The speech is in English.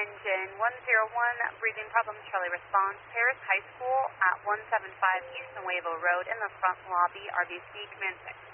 Engine 101, breathing problems, Charlie response. Paris High School at 175 East Nuevo Road in the front lobby, RBC, command 6.